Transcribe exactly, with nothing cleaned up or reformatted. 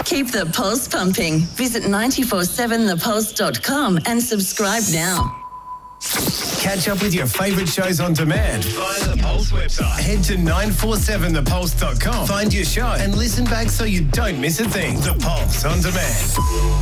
Keep the pulse pumping. Visit nine four seven the pulse dot com and subscribe now. Catch up with your favourite shows on demand via the Pulse website. Head to nine four seven the pulse dot com. Find your show and listen back so you don't miss a thing. The Pulse on demand.